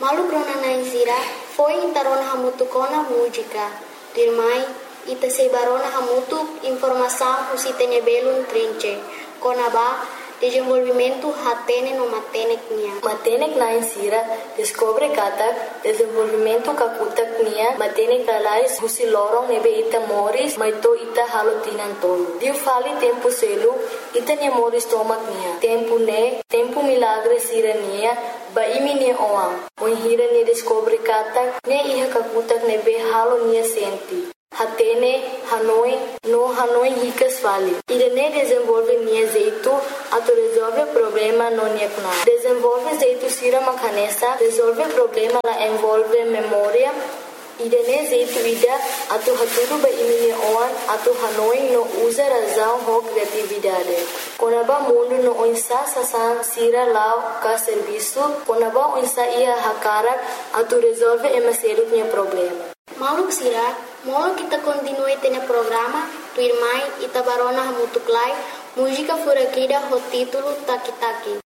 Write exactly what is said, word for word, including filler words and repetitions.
Malu brona naizira foi intarona hamutu kona música. Dirmai ita sebarona hamutu informação usitene belun trinche. Kona ba desenvolvimento hatene no matenek nia. Matenek na insira descobre katak desenvolvimento kakutak nia matenek lalais husi lorong nebe ita moris maito ita halotinan tolo. Dio fali tempo selu ita nia moris tomak nia. Tempo ne tempo milagre sira nia ba imi nia oam. Moin hira nia descobre katak nia iha kakutak nebe halo nia senti. Hatene, Hanoi, no Hanoi ricas fali. Irene desenvolve nia zeito, ato resolve problema no nia kuna. Desenvolve zeito sira makanesa, resolve problema la envolve memória. Irene zeito ida, ato haturu ba imini oan, ato Hanoi no usa razão ho criatividade. Konaba mundo no oinsa sasan sira lao ka serviço, konaba oinsa ia hakarak, ato resolve emaseru nia problema. Maluk sira, molo kita continue tene programa, tu irmai ita barona hamutuklai, música furakida ho título Taki Taki.